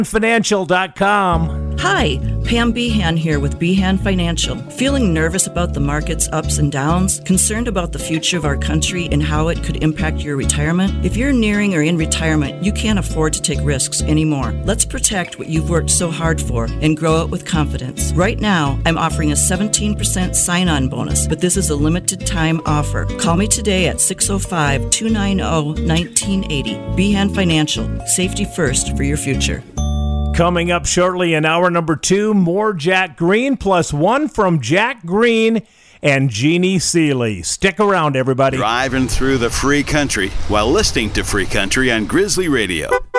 Financial.com. Hi, Pam Behan here with Behan Financial. Feeling nervous about the market's ups and downs? Concerned about the future of our country and how it could impact your retirement? If you're nearing or in retirement, you can't afford to take risks anymore. Let's protect what you've worked so hard for and grow it with confidence. Right now, I'm offering a 17% sign-on bonus, but this is a limited time offer. Call me today at 605-290-1980. Behan Financial. Safety first for your future. Coming up shortly in hour number 2, more Jack Green plus one from Jack Green and Jeannie Seeley. Stick around, everybody. Driving through the free country while listening to Free Country on Grizzly Radio.